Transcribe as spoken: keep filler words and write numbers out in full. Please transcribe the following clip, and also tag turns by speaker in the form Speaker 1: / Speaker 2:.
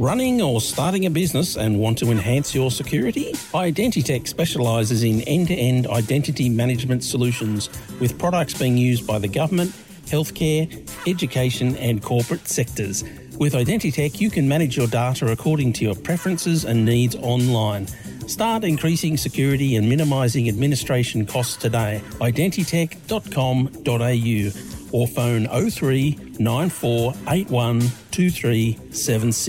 Speaker 1: Running or starting a business and want to enhance your security? Identitech specialises in end-to-end identity management solutions with products being used by the government, healthcare, education and corporate sectors. With Identitech, you can manage your data according to your preferences and needs online. Start increasing security and minimising administration costs today. identitech dot com dot a u or phone oh three nine four eight one two three seven six.